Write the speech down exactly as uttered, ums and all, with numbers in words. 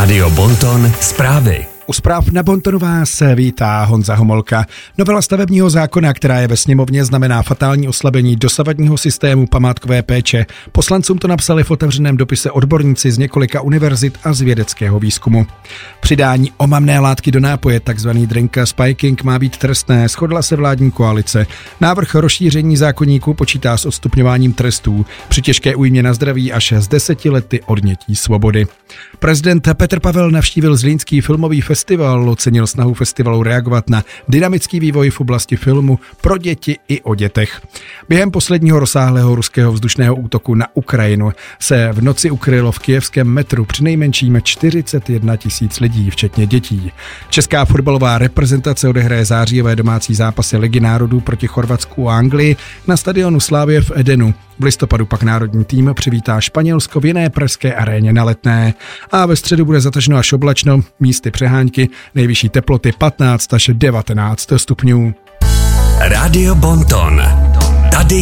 Rádio Bonton zprávy. U zpráv na Bontonu vás vítá Honza Homolka. Novela stavebního zákona, která je ve sněmovně, znamená fatální oslabení dosavadního systému památkové péče. Poslancům to napsali v otevřeném dopise odborníci z několika univerzit a z vědeckého výzkumu. Přidání omamné látky do nápoje, takzvaný drink spiking, má být trestné, shodla se vládní koalice. Návrh rozšíření zákoníku počítá s odstupňováním trestů při těžké újmě na zdraví až z deseti lety odnětí svobody. Prezident Petr Pavel navštívil Zlínský filmový festival, ocenil snahu festivalu reagovat na dynamický vývoj v oblasti filmu pro děti i o dětech. Během posledního rozsáhlého ruského vzdušného útoku na Ukrajinu se v noci ukrylo v kyjevském metru přinejmenším čtyřicet jedna tisíc lidí, včetně dětí. Česká fotbalová reprezentace odehraje zářijové domácí zápasy Ligy národů proti Chorvatsku a Anglii na stadionu Slavie v Edenu. V listopadu pak národní tým přivítá Španělsko v jiné pražské aréně na Letné. A ve středu bude zataženo až oblačno, místy přehánky, nejvyšší teploty patnáct až devatenáct stupňů. Rádio Bonton.